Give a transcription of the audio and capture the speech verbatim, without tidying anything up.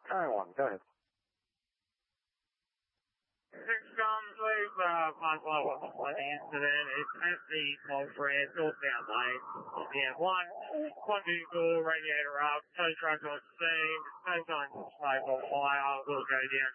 Charlie one, go ahead. Six guns, leave, uh, five level one incident. It's at the smoke red, northbound lane. Yeah, one, one vehicle, radiator up, tow truck on scene, tow gun sniper fire, will go down.